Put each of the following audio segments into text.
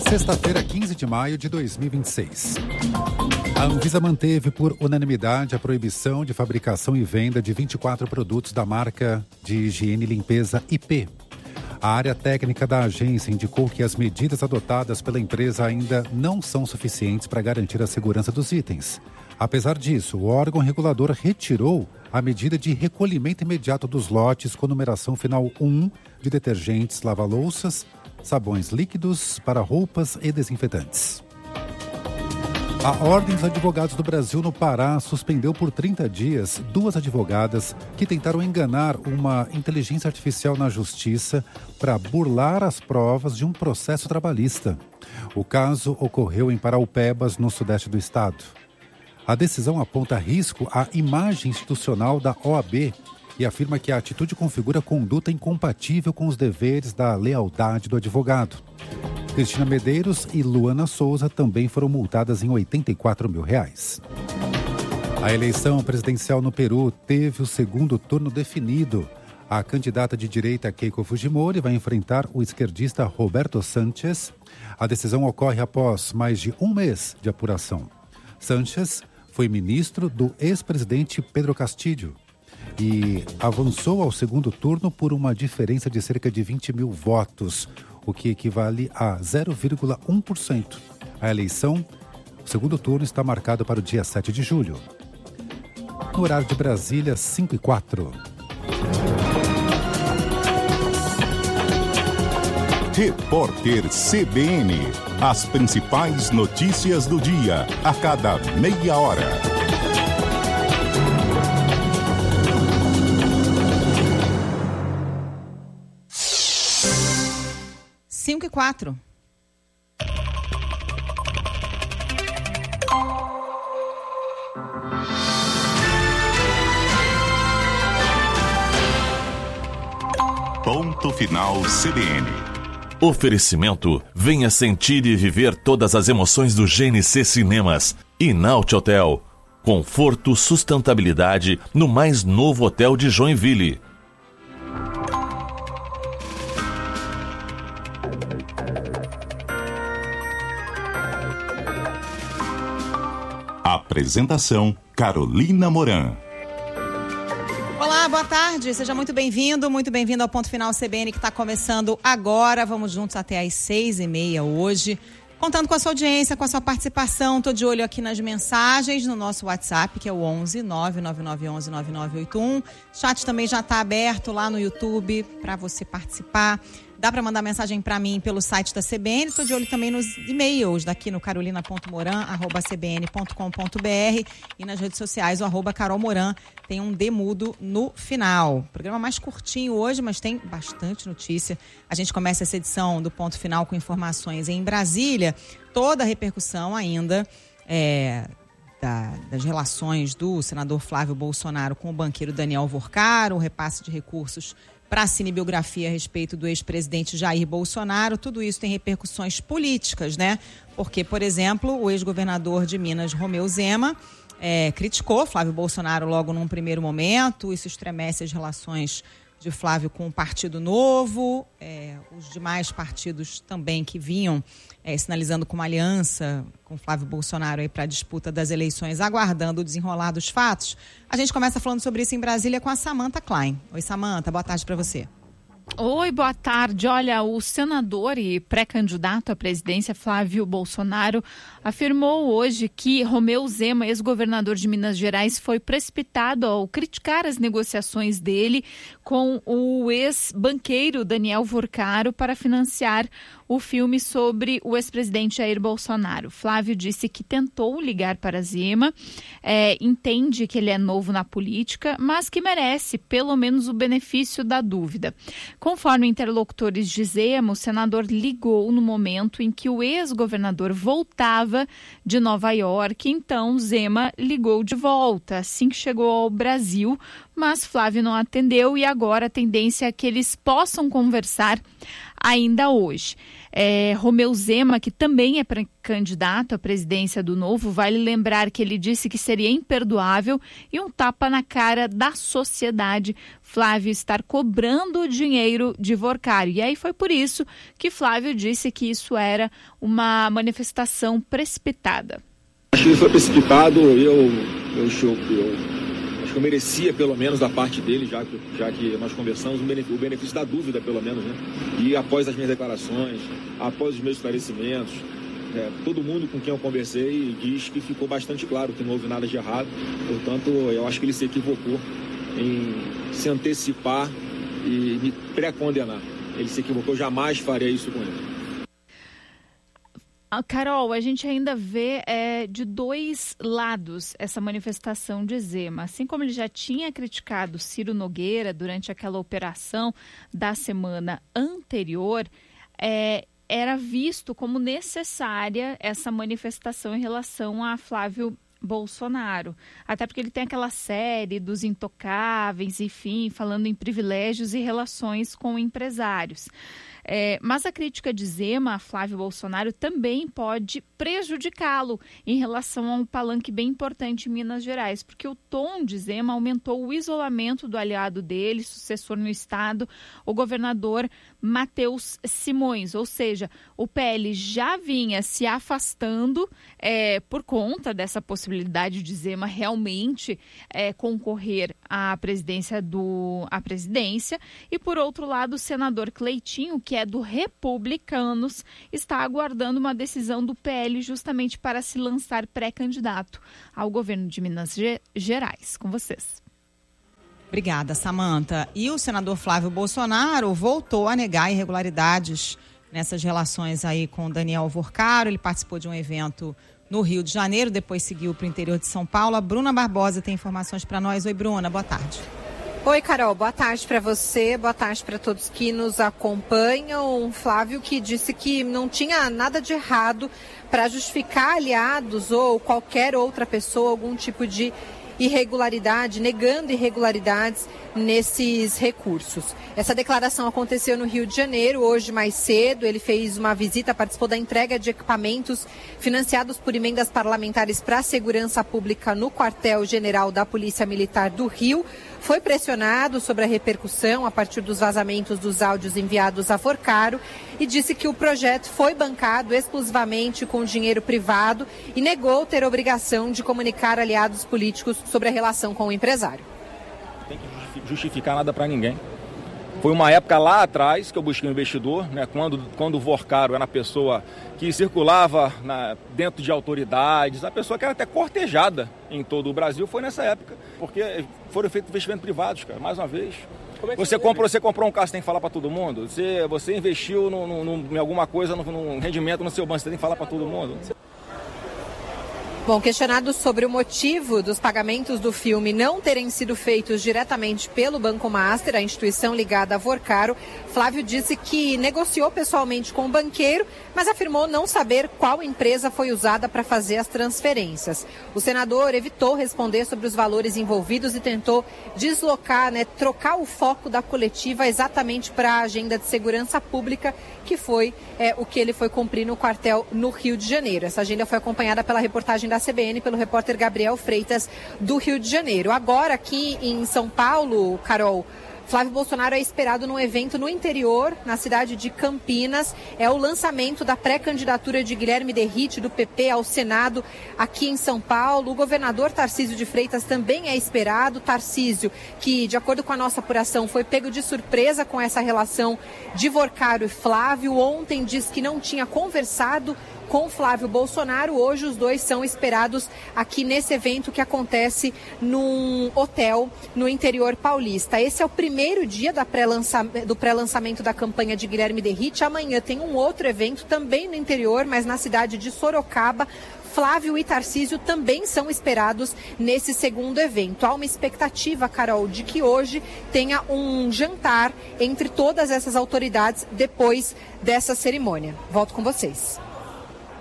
Sexta-feira, 15 de maio de 2026. A Anvisa manteve por unanimidade a proibição de fabricação e venda de 24 produtos da marca de higiene e limpeza IP. A área técnica da agência indicou que as medidas adotadas pela empresa ainda não são suficientes para garantir a segurança dos itens. Apesar disso, o órgão regulador retirou a medida de recolhimento imediato dos lotes com numeração final 1 de detergentes, lava-louças, sabões líquidos para roupas e desinfetantes. A Ordem dos Advogados do Brasil no Pará suspendeu por 30 dias 2 advogadas que tentaram enganar uma inteligência artificial na justiça para burlar as provas de um processo trabalhista. O caso ocorreu em Paraupebas, no sudeste do estado. A decisão aponta risco à imagem institucional da OAB e afirma que a atitude configura conduta incompatível com os deveres da lealdade do advogado. Cristina Medeiros e Luana Souza também foram multadas em R$84 mil. A eleição presidencial no Peru teve o segundo turno definido. A candidata de direita Keiko Fujimori vai enfrentar o esquerdista Roberto Sánchez. A decisão ocorre após mais de um mês de apuração. Sánchez foi ministro do ex-presidente Pedro Castillo e avançou ao segundo turno por uma diferença de cerca de 20 mil votos, o que equivale a 0,1%. A eleição, o segundo turno, está marcado para o dia 7 de julho. No horário de Brasília, 5h04. Repórter CBN. As principais notícias do dia, a cada meia hora. 5h04. Ponto final CBN. Oferecimento: venha sentir e viver todas as emoções do GNC Cinemas. E Naut Hotel. Conforto, sustentabilidade no mais novo hotel de Joinville. Apresentação: Carolina Moran. Olá, boa tarde, seja muito bem-vindo ao Ponto Final CBN que está começando agora. Vamos juntos até às 6h30 hoje, contando com a sua audiência, com a sua participação. Estou de olho aqui nas mensagens no nosso WhatsApp, que é o 11 99911 9981. O chat também já está aberto lá no YouTube para você participar. Dá para mandar mensagem para mim pelo site da CBN. Estou de olho também nos e-mails daqui no carolina.moran@cbn.com.br e nas redes sociais, o @carolmoran. Tem um D mudo no final. Programa mais curtinho hoje, mas tem bastante notícia. A gente começa essa edição do Ponto Final com informações em Brasília. Toda a repercussão ainda das relações do senador Flávio Bolsonaro com o banqueiro Daniel Vorcaro, o repasse de recursos para a cinebiografia a respeito do ex-presidente Jair Bolsonaro. Tudo isso tem repercussões políticas, né? Porque, por exemplo, o ex-governador de Minas, Romeu Zema, criticou Flávio Bolsonaro logo num primeiro momento. Isso estremece as relações de Flávio com o Partido Novo, os demais partidos também que vinham sinalizando com uma aliança com Flávio Bolsonaro para a disputa das eleições, aguardando o desenrolar dos fatos. A gente começa falando sobre isso em Brasília com a Samantha Klein. Oi, Samantha, boa tarde para você. Oi, boa tarde. Olha, o senador e pré-candidato à presidência Flávio Bolsonaro afirmou hoje que Romeu Zema, ex-governador de Minas Gerais, foi precipitado ao criticar as negociações dele com o ex-banqueiro Daniel Vorcaro para financiar o filme sobre o ex-presidente Jair Bolsonaro. Flávio disse que tentou ligar para Zema, entende que ele é novo na política, mas que merece pelo menos o benefício da dúvida. Conforme interlocutores de Zema, o senador ligou no momento em que o ex-governador voltava de Nova York, então Zema ligou de volta assim que chegou ao Brasil, mas Flávio não atendeu e agora a tendência é que eles possam conversar ainda hoje. Romeu Zema, que também é pré-candidato à presidência do Novo, vale lembrar que ele disse que seria imperdoável e um tapa na cara da sociedade Flávio estar cobrando o dinheiro de Vorcário. E aí foi por isso que Flávio disse que isso era uma manifestação precipitada. Acho que ele foi precipitado, eu acho que eu merecia, pelo menos, da parte dele, já que nós conversamos, o benefício da dúvida, pelo menos, né? E após as minhas declarações, após os meus esclarecimentos, todo mundo com quem eu conversei diz que ficou bastante claro que não houve nada de errado. Portanto, eu acho que ele se equivocou em se antecipar e me pré-condenar. Ele se equivocou, jamais faria isso com ele. Carol, a gente ainda vê de dois lados essa manifestação de Zema. Assim como ele já tinha criticado Ciro Nogueira durante aquela operação da semana anterior, era visto como necessária essa manifestação em relação a Flávio Bolsonaro. Até porque ele tem aquela série dos intocáveis, enfim, falando em privilégios e relações com empresários. Mas a crítica de Zema a Flávio Bolsonaro também pode prejudicá-lo em relação a um palanque bem importante em Minas Gerais, porque o tom de Zema aumentou o isolamento do aliado dele, sucessor no estado, o governador Matheus Simões. Ou seja, o PL já vinha se afastando por conta dessa possibilidade de Zema realmente concorrer à presidência, e por outro lado o senador Cleitinho, que é do Republicanos, está aguardando uma decisão do PL justamente para se lançar pré-candidato ao governo de Minas Gerais. Com vocês. Obrigada, Samanta. E o senador Flávio Bolsonaro voltou a negar irregularidades nessas relações aí com Daniel Vorcário. Ele participou de um evento no Rio de Janeiro, depois seguiu para o interior de São Paulo. A Bruna Barbosa tem informações para nós. Oi, Bruna, boa tarde. Oi, Carol, boa tarde para você, boa tarde para todos que nos acompanham. Flávio que disse que não tinha nada de errado para justificar aliados ou qualquer outra pessoa, algum tipo de irregularidade, negando irregularidades nesses recursos. Essa declaração aconteceu no Rio de Janeiro, hoje mais cedo. Ele fez uma visita, participou da entrega de equipamentos financiados por emendas parlamentares para a segurança pública no quartel-general da Polícia Militar do Rio. Foi pressionado sobre a repercussão a partir dos vazamentos dos áudios enviados a Vorcário e disse que o projeto foi bancado exclusivamente com dinheiro privado e negou ter obrigação de comunicar aliados políticos sobre a relação com o empresário. Não tem que justificar nada para ninguém. Foi uma época lá atrás que eu busquei um investidor, né, quando o Vorcário era a pessoa que circulava dentro de autoridades, a pessoa que era até cortejada em todo o Brasil, foi nessa época, porque foram feitos investimentos privados, cara, mais uma vez. Você comprou um carro, você tem que falar para todo mundo. Você investiu em alguma coisa, num rendimento no seu banco, você tem que falar para todo mundo. Bom, questionado sobre o motivo dos pagamentos do filme não terem sido feitos diretamente pelo Banco Master, a instituição ligada a Vorcário, Flávio disse que negociou pessoalmente com o banqueiro, mas afirmou não saber qual empresa foi usada para fazer as transferências. O senador evitou responder sobre os valores envolvidos e tentou deslocar, trocar o foco da coletiva exatamente para a agenda de segurança pública, que foi o que ele foi cumprir no quartel no Rio de Janeiro. Essa agenda foi acompanhada pela reportagem da CBN, pelo repórter Gabriel Freitas, do Rio de Janeiro. Agora, aqui em São Paulo, Carol, Flávio Bolsonaro é esperado num evento no interior, na cidade de Campinas. É o lançamento da pré-candidatura de Guilherme Derrite, do PP, ao Senado aqui em São Paulo. O governador Tarcísio de Freitas também é esperado. Tarcísio, que, de acordo com a nossa apuração, foi pego de surpresa com essa relação de Vorcário e Flávio. Ontem disse que não tinha conversado com Flávio Bolsonaro. Hoje os dois são esperados aqui nesse evento que acontece num hotel no interior paulista. Esse é o primeiro dia do pré-lançamento da campanha de Guilherme Derrite. Amanhã tem um outro evento também no interior, mas na cidade de Sorocaba. Flávio e Tarcísio também são esperados nesse segundo evento. Há uma expectativa, Carol, de que hoje tenha um jantar entre todas essas autoridades depois dessa cerimônia. Volto com vocês.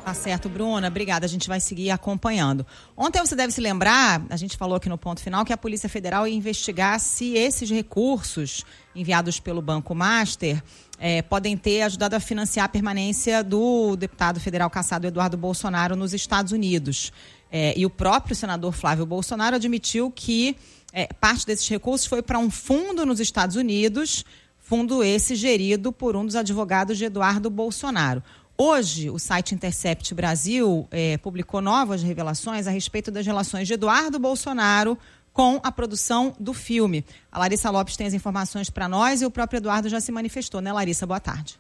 Tá certo, Bruna. Obrigada. A gente vai seguir acompanhando. Ontem você deve se lembrar, a gente falou aqui no ponto final, que a Polícia Federal ia investigar se esses recursos enviados pelo Banco Master podem ter ajudado a financiar a permanência do deputado federal cassado Eduardo Bolsonaro nos Estados Unidos. E o próprio senador Flávio Bolsonaro admitiu que parte desses recursos foi para um fundo nos Estados Unidos, fundo esse gerido por um dos advogados de Eduardo Bolsonaro. Hoje, o site Intercept Brasil publicou novas revelações a respeito das relações de Eduardo Bolsonaro com a produção do filme. A Larissa Lopes tem as informações para nós e o próprio Eduardo já se manifestou, né, Larissa? Boa tarde.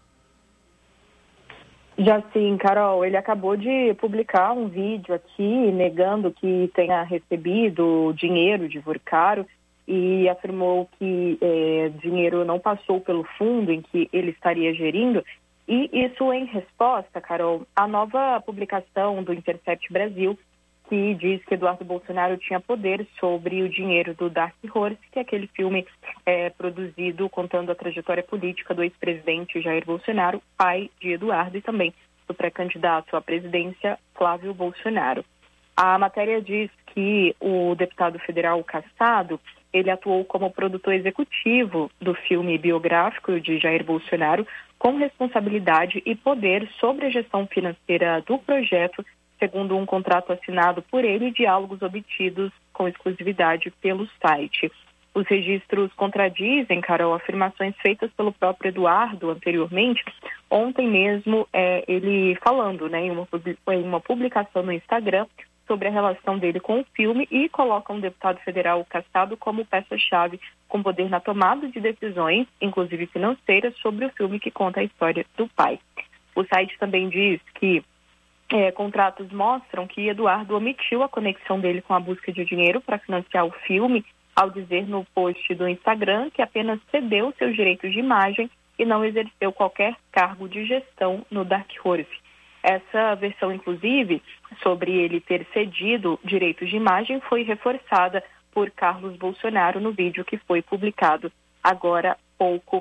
Já sim, Carol. Ele acabou de publicar um vídeo aqui negando que tenha recebido dinheiro de Vorcaro e afirmou que dinheiro não passou pelo fundo em que ele estaria gerindo. E isso em resposta, Carol, à nova publicação do Intercept Brasil, que diz que Eduardo Bolsonaro tinha poder sobre o dinheiro do Dark Horse, que é aquele filme produzido contando a trajetória política do ex-presidente Jair Bolsonaro, pai de Eduardo e também do pré-candidato à presidência Flávio Bolsonaro. A matéria diz que o deputado federal cassado, ele atuou como produtor executivo do filme biográfico de Jair Bolsonaro, com responsabilidade e poder sobre a gestão financeira do projeto, segundo um contrato assinado por ele e diálogos obtidos com exclusividade pelo site. Os registros contradizem, Carol, afirmações feitas pelo próprio Eduardo anteriormente. Ontem mesmo, ele falando, né, em uma publicação no Instagram sobre a relação dele com o filme e coloca um deputado federal cassado como peça-chave com poder na tomada de decisões, inclusive financeiras, sobre o filme que conta a história do pai. O site também diz que contratos mostram que Eduardo omitiu a conexão dele com a busca de dinheiro para financiar o filme, ao dizer no post do Instagram que apenas cedeu seus direitos de imagem e não exerceu qualquer cargo de gestão no Dark Horse. Essa versão, inclusive, sobre ele ter cedido direitos de imagem foi reforçada por Carlos Bolsonaro no vídeo que foi publicado agora há pouco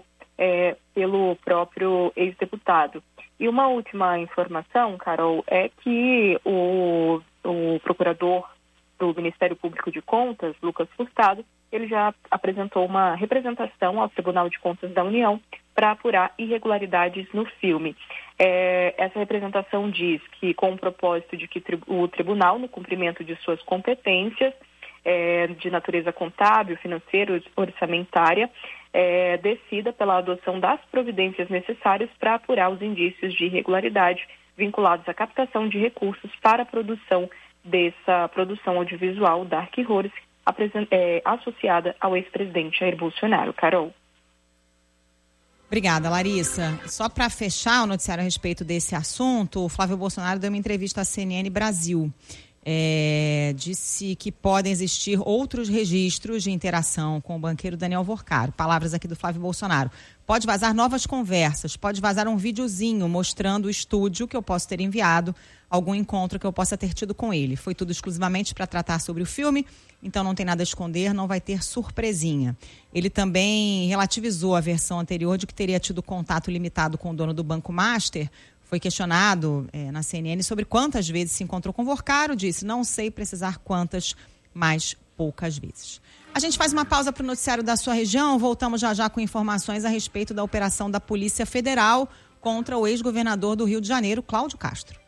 pelo próprio ex-deputado. E uma última informação, Carol, é que o procurador do Ministério Público de Contas, Lucas Furtado, ele já apresentou uma representação ao Tribunal de Contas da União para apurar irregularidades no filme. Essa representação diz que, com o propósito de que o tribunal, no cumprimento de suas competências de natureza contábil, financeira, orçamentária, decida pela adoção das providências necessárias para apurar os indícios de irregularidade vinculados à captação de recursos para a produção dessa produção audiovisual Dark Horse, associada ao ex-presidente Jair Bolsonaro. Carol. Obrigada, Larissa. Só para fechar o noticiário a respeito desse assunto, o Flávio Bolsonaro deu uma entrevista à CNN Brasil. Disse que podem existir outros registros de interação com o banqueiro Daniel Vorcaro. Palavras aqui do Flávio Bolsonaro. Pode vazar novas conversas, pode vazar um videozinho mostrando o estúdio que eu posso ter enviado, algum encontro que eu possa ter tido com ele. Foi tudo exclusivamente para tratar sobre o filme, então não tem nada a esconder, não vai ter surpresinha. Ele também relativizou a versão anterior de que teria tido contato limitado com o dono do Banco Master. Foi questionado na CNN sobre quantas vezes se encontrou com Vorcaro, disse, não sei precisar quantas, mas poucas vezes. A gente faz uma pausa para o noticiário da sua região, voltamos já com informações a respeito da operação da Polícia Federal contra o ex-governador do Rio de Janeiro, Cláudio Castro.